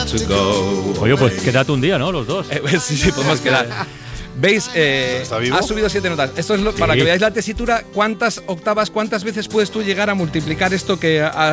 to go. Oye, pues quédate un día, ¿no? Los dos. Sí, podemos quedar. ¿Veis? ¿Está vivo? Ha subido 7 notas. Esto es para que veáis la tesitura. ¿Cuántas octavas, cuántas veces puedes tú llegar a multiplicar esto que